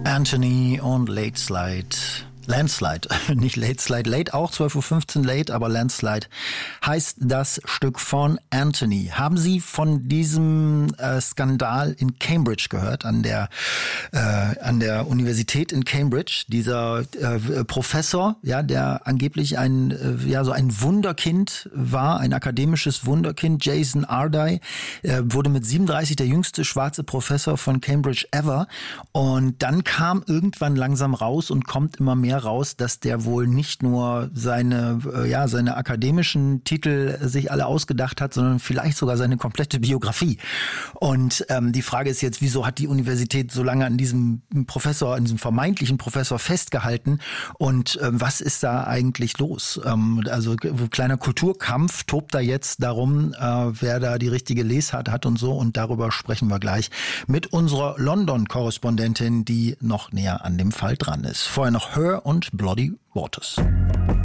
Anthony und Landslide, nicht Late Slide, Late auch, 12:15 Uhr Late, aber Landslide heißt das Stück von Anthony. Haben Sie von diesem Skandal in Cambridge gehört, an der Universität in Cambridge? Dieser Professor, ja, der angeblich so ein Wunderkind war, ein akademisches Wunderkind, Jason Ardai, wurde mit 37 der jüngste schwarze Professor von Cambridge ever. Und dann kam irgendwann langsam raus und kommt immer mehr raus, dass der wohl nicht nur seine akademischen Titel sich alle ausgedacht hat, sondern vielleicht sogar seine komplette Biografie. Und die Frage ist jetzt, wieso hat die Universität so lange an diesem vermeintlichen Professor festgehalten und was ist da eigentlich los? Also kleiner Kulturkampf tobt da jetzt darum, wer da die richtige Lesart hat und so, und darüber sprechen wir gleich mit unserer London-Korrespondentin, die noch näher an dem Fall dran ist. Vorher noch Her und Bloody Waters.